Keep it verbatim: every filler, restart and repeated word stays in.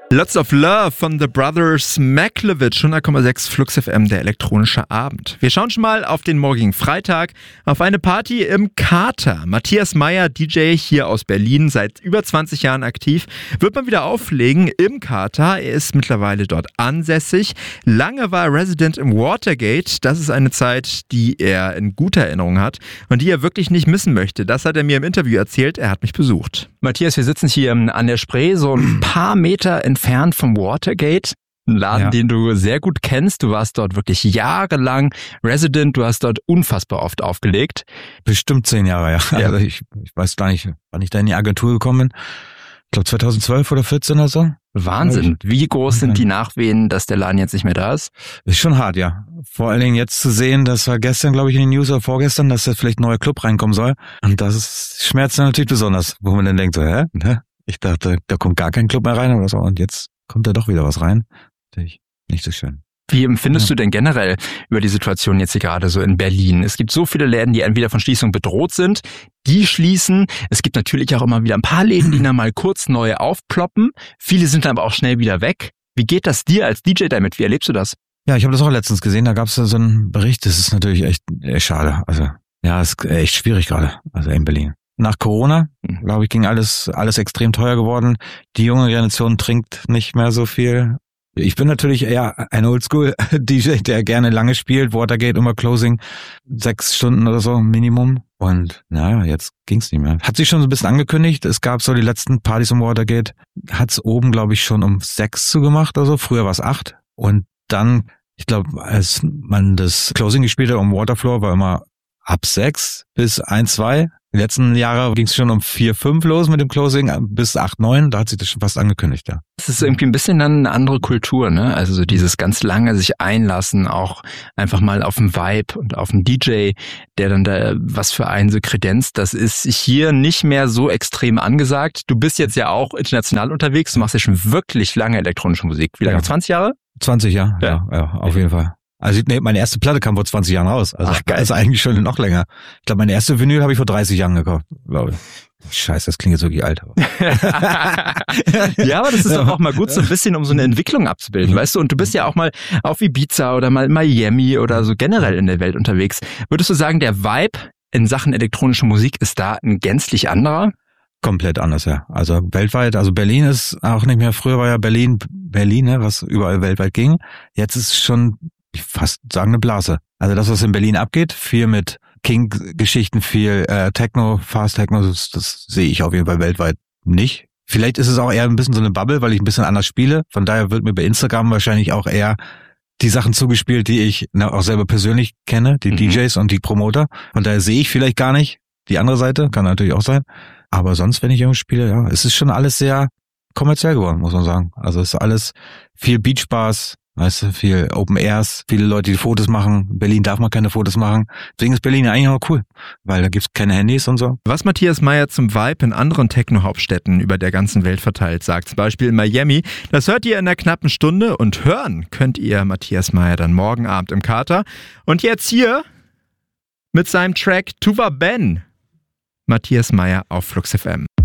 Lots of Love von The Brothers Maklowitsch, hundert Komma sechs Flux F M, der elektronische Abend. Wir schauen schon mal auf den morgigen Freitag, auf eine Party im Kater. Matthias Meyer, D J hier aus Berlin, seit über zwanzig Jahren aktiv, wird mal wieder auflegen im Kater. Er ist mittlerweile dort ansässig. Lange war er Resident im Watergate. Das ist eine Zeit, die er in guter Erinnerung hat und die er wirklich nicht missen möchte. Das hat er mir im Interview erzählt. Er hat mich besucht. Matthias, wir sitzen hier an der Spree, so ein paar Meter entfernt vom Watergate. Ein Laden, ja, den du sehr gut kennst. Du warst dort wirklich jahrelang Resident. Du hast dort unfassbar oft aufgelegt. Bestimmt zehn Jahre, ja. ja. Also ich, ich weiß gar nicht, wann ich da in die Agentur gekommen bin. Ich glaube zweitausendzwölf oder vierzehn oder so. Wahnsinn. Wie groß sind die Nachwehen, dass der Laden jetzt nicht mehr da ist? Ist schon hart, ja. Vor allen Dingen jetzt zu sehen, das war gestern, glaube ich, in den News oder vorgestern, dass da vielleicht ein neuer Club reinkommen soll. Und das ist, schmerzt natürlich besonders, wo man dann denkt so, hä? Ich dachte, da kommt gar kein Club mehr rein oder so. Und jetzt kommt da doch wieder was rein. Natürlich nicht so schön. Wie empfindest ja. du denn generell über die Situation jetzt hier gerade so in Berlin? Es gibt so viele Läden, die entweder von Schließung bedroht sind, die schließen. Es gibt natürlich auch immer wieder ein paar Läden, die dann mal kurz neu aufploppen. Viele sind dann aber auch schnell wieder weg. Wie geht das dir als D J damit? Wie erlebst du das? Ja, ich habe das auch letztens gesehen. Da gab es so einen Bericht. Das ist natürlich echt, echt schade. Also ja, es ist echt schwierig gerade. Also in Berlin. Nach Corona, glaube ich, ging alles alles extrem teuer geworden. Die junge Generation trinkt nicht mehr so viel. Ich bin natürlich eher ein Oldschool-D J, der gerne lange spielt. Watergate immer Closing, sechs Stunden oder so Minimum. Und naja, jetzt ging's nicht mehr. Hat sich schon so ein bisschen angekündigt. Es gab so die letzten Partys im Watergate. Hat's oben, glaube ich, schon um sechs zugemacht oder so. Früher war es acht. Und dann, ich glaube, als man das Closing gespielt hat um Waterfloor, war immer ab sechs bis eins, zwei. Die letzten Jahre ging es schon um vier, fünf los mit dem Closing bis acht, neun. Da hat sich das schon fast angekündigt, ja. Das ist irgendwie ein bisschen dann eine andere Kultur, ne? Also so dieses ganz lange sich einlassen, auch einfach mal auf den Vibe und auf den D J, der dann da was für einen so kredenzt. Das ist hier nicht mehr so extrem angesagt. Du bist jetzt ja auch international unterwegs. Du machst ja schon wirklich lange elektronische Musik. Wie lange? Ja. zwanzig Jahre? zwanzig, ja. Ja, ja, ja auf jeden Fall. Also nee, meine erste Platte kam vor zwanzig Jahren raus. Also Ach, geil. Das ist eigentlich schon noch länger. Ich glaube, meine erste Vinyl habe ich vor dreißig Jahren gekauft, glaube ich. Scheiße, das klingt jetzt wirklich alt. Ja, aber das ist doch auch mal gut, so ein bisschen, um so eine Entwicklung abzubilden, weißt du? Und du bist ja auch mal auf Ibiza oder mal Miami oder so generell in der Welt unterwegs. Würdest du sagen, der Vibe in Sachen elektronische Musik ist da ein gänzlich anderer? Komplett anders, ja. Also weltweit, also Berlin ist auch nicht mehr, früher war ja Berlin, Berlin, ne, was überall weltweit ging. Jetzt ist es schon, ich fast sagen, eine Blase. Also das, was in Berlin abgeht, viel mit King-Geschichten, viel äh, Techno, Fast Techno, das, das sehe ich auf jeden Fall weltweit nicht. Vielleicht ist es auch eher ein bisschen so eine Bubble, weil ich ein bisschen anders spiele. Von daher wird mir bei Instagram wahrscheinlich auch eher die Sachen zugespielt, die ich na, auch selber persönlich kenne, die mhm. D Js und die Promoter. Von daher sehe ich vielleicht gar nicht die andere Seite, kann natürlich auch sein. Aber sonst, wenn ich irgendwo spiele, ja, es ist schon alles sehr kommerziell geworden, muss man sagen. Also es ist alles viel Beachbars, weißt du, viel Open Airs, viele Leute, die Fotos machen. In Berlin darf man keine Fotos machen. Deswegen ist Berlin eigentlich auch cool, weil da gibt's keine Handys und so. Was Matthias Meyer zum Vibe in anderen Techno-Hauptstädten über der ganzen Welt verteilt sagt, zum Beispiel in Miami, das hört ihr in einer knappen Stunde und hören könnt ihr Matthias Meyer dann morgen Abend im Kater. Und jetzt hier mit seinem Track Tuva Ben. Matthias Meyer auf Flux F M.